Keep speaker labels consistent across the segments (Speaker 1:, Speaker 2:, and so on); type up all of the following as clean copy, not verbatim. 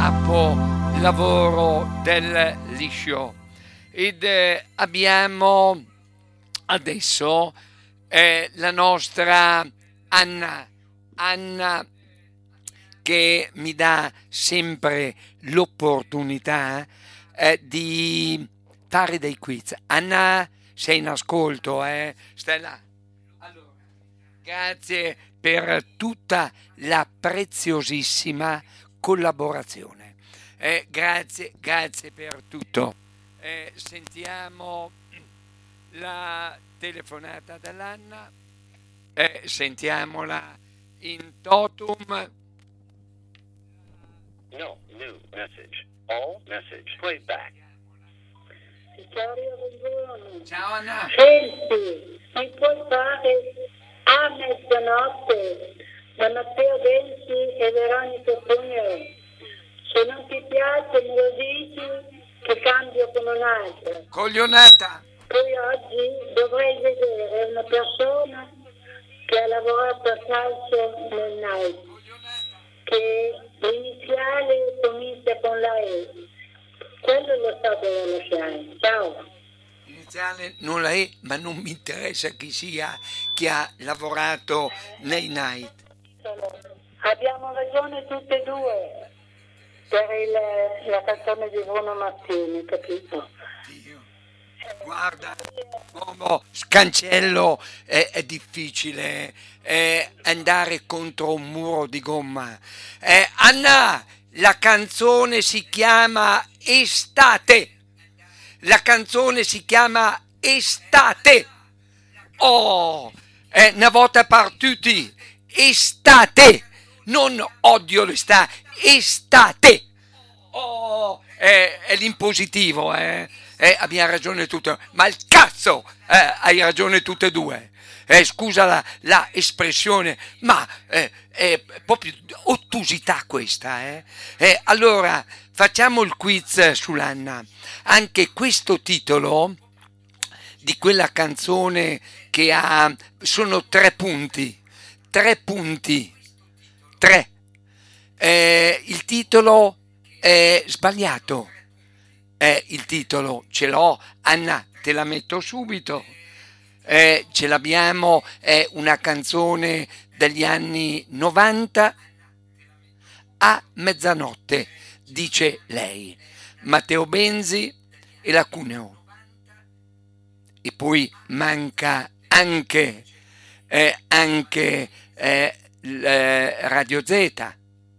Speaker 1: capolavoro del liscio. Ed abbiamo adesso la nostra Anna che mi dà sempre l'opportunità di fare dei quiz. Anna, sei in ascolto, stai là. Allora, grazie per tutta la preziosissima collaborazione. Grazie per tutto. Sentiamo la telefonata dall'Anna. Sentiamola in totum.
Speaker 2: No, new message. All message. Play back.
Speaker 3: Vittorio, buongiorno.
Speaker 1: Ciao Anna.
Speaker 3: Senti, mi puoi fare a mezzanotte da Matteo Benzi e Veronica Cuneo? Se non ti piace me lo dici che cambio con un'altra.
Speaker 1: Coglionata.
Speaker 3: Poi oggi dovrei vedere una persona che ha lavorato a calcio nel night, che l'iniziale comincia con la E. Quello lo so dove lasciare. Ciao.
Speaker 1: Iniziale non la è, ma non mi interessa chi sia che ha lavorato nei night.
Speaker 3: Abbiamo ragione tutte e due per la canzone di Bruno Martini, capito?
Speaker 1: Guarda, uomo, scancello è difficile andare contro un muro di gomma. Anna, la canzone si chiama Estate. La canzone si chiama Estate. Oh, una volta per tutti, estate. Non odio l'estate, estate. Oh, è l'impositivo, abbiamo ragione tutte, ma il cazzo, hai ragione tutte e due. Scusa la espressione, ma è proprio ottusità questa. Allora, facciamo il quiz sull'Anna. Anche questo titolo di quella canzone che ha, sono 3 punti, 3. Il titolo è sbagliato. Il titolo ce l'ho, Anna, te la metto subito. Ce l'abbiamo, è una canzone degli anni 90. A mezzanotte, dice lei, Matteo Benzi e la Cuneo. E poi manca anche Radio Z.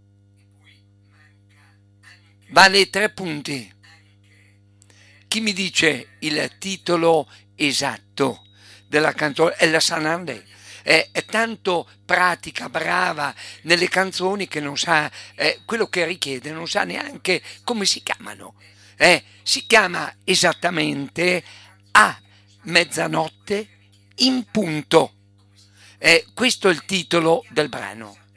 Speaker 1: Vale 3 punti. Chi mi dice il titolo esatto della canzone? È la Sanande. È tanto pratica, brava nelle canzoni che non sa quello che richiede, non sa neanche come si chiamano. Si chiama esattamente A mezzanotte in punto. Questo è il titolo del brano.